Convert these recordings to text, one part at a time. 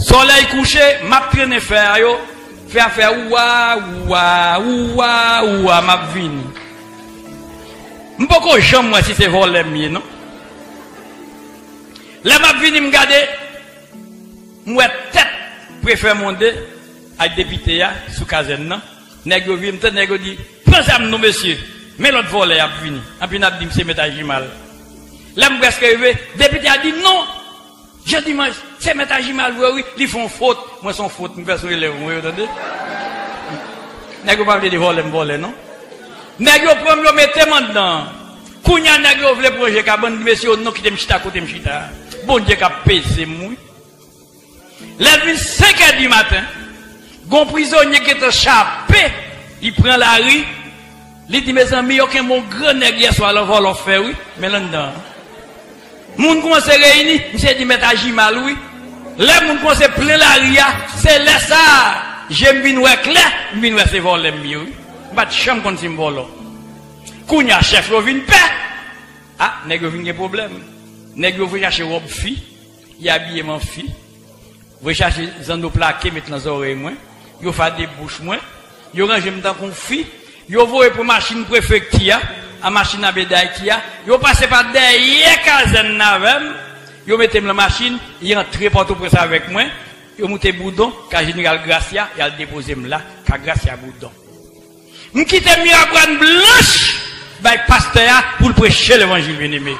Soleil couché, m'a traîné faire yo, faire ouah ouah ouah ouah m'a vini. M'poko jambe moi si c'est volé mieux non. Là m'a vini me garder moi tête préfère monter avec député ya sous caserne non. Nèg yo vient nèg yo dit prends ça nous monsieur. Mais l'autre volé a vini. Et puis n'a dit c'est métage mal. Là me presque arrivé, député a dit non. Je dis, c'est métage mal, oui, ils font faute. Moi, son faute, je vais sur les vous entendez? N'est-ce pas de voler, non? N'est-ce pas de mettre maintenant? Kounya n'est-ce pas le projet, car bon, monsieur, non, qui t'aime chita, côté chita. Bon Dieu, qui a pesé, moi. Lève 5 h du matin, gon prisonnier qui est échappé, il prend la rue, il dit, mes amis, aucun mon grand nègre soit le vol, on fait, oui, mais là-dedans. Moun commence à réunir, monsieur dit mettre agi mal oui. Là moun commence à plein la ria, c'est là ça. J'aime bien ouais clair, bien ouais c'est voler mieux. Bat chambre kon simbolo. Kounya chef yo vinn paix. Ah, nèg yo vinn problème. Nèg yo veut chercher robe fille, y habiller mon fille. Veut chercher zando plaqué mettre dans oreille moi. Yo fait des bouches moi. Yo range m'tan kon fille. Yo voye pour machine préfecture. À machine à bédaille qui a, yo passe par derrière caserne navem, yo mette la machine, il rentre partout pour ça avec moi, yo monte boudon, ka général Gracia, il a déposé là, ka Gracia boudon. M'quitte Miragouane blanche, bay pasteur pour prêcher l'évangile bien-aimé.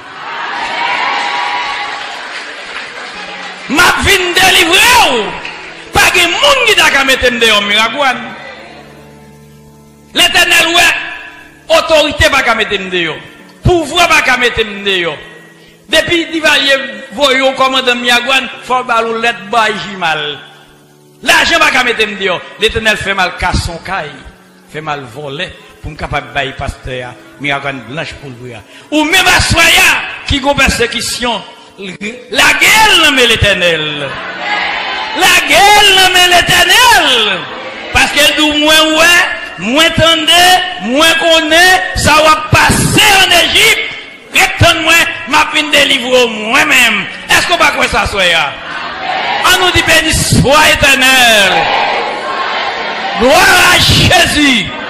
M'a vinn délivrer, pas de monde qui t'a mettre dehors Miragouane. L'Éternel ouais. Autorité pas qu'à mettre dehors. Pouvoir pas qu'à mettre dehors. Depuis Divalier voyou commandant Miragouane, faut balou let bay jimal. L'argent pas qu'à mettre dehors. L'Éternel fait mal casse son caille, fait mal voler pour me capable bailler pasteur Miragouane blanche pour lui. Ou même à soya qui gon persécution. La gueule mais l'Éternel. La gueule mais l'Éternel. Parce qu'elle dit moins ouais. Moins tendez, moins connaît, ça va passer en Égypte. Retourne-moi, m'a fin délivrer moi-même. Est-ce qu'on va quoi ça soit? On nous dit béni soit éternel. Gloire à Jésus.